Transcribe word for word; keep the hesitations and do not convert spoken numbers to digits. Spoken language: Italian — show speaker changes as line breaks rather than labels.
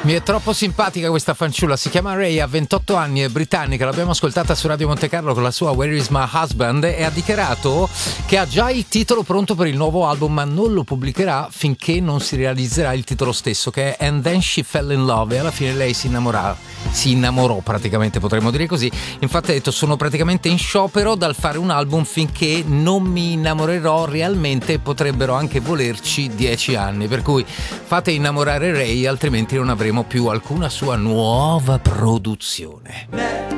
Mi è troppo simpatica questa fanciulla, si chiama Ray, ha ventotto anni, è britannica, l'abbiamo ascoltata su Radio Monte Carlo con la sua Where is my husband e ha dichiarato che ha già il titolo pronto per il nuovo album, ma non lo pubblicherà finché non si realizzerà il titolo stesso, che è And Then She Fell in Love, e alla fine lei si innamorò, si innamorò praticamente, potremmo dire così. Infatti ha detto: sono praticamente in sciopero dal fare un album finché non mi innamorerò realmente, potrebbero anche volerci dieci anni, per cui fate innamorare Ray, altrimenti non avremo più alcuna sua nuova produzione.